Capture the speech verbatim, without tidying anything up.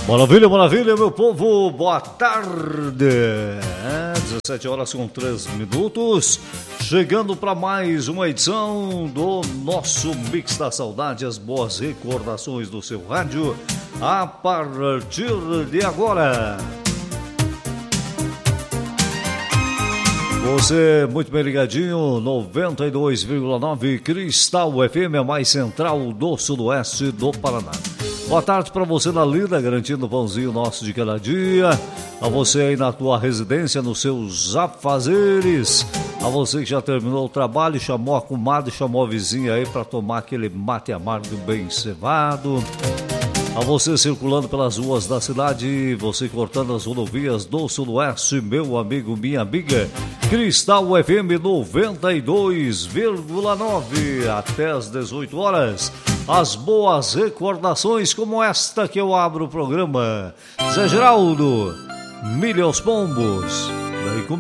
Maravilha, maravilha, meu povo, boa tarde. É, dezessete horas com três minutos, chegando para mais uma edição do nosso Mix da Saudade, as boas recordações do seu rádio, a partir de agora. Você muito bem ligadinho, noventa e dois vírgula nove Cristal F M, a mais central do sudoeste do Paraná. Boa tarde para você na lida, garantindo o pãozinho nosso de cada dia. A você aí na tua residência, nos seus afazeres. A você que já terminou o trabalho, chamou a comadre, chamou a vizinha aí para tomar aquele mate amargo bem cevado. A você circulando pelas ruas da cidade, você cortando as rodovias do sudoeste, meu amigo, minha amiga. Cristal F M noventa e dois vírgula nove, até às dezoito horas. As boas recordações como esta que eu abro o programa. Zé Geraldo, milha aos pombos. Daí comigo.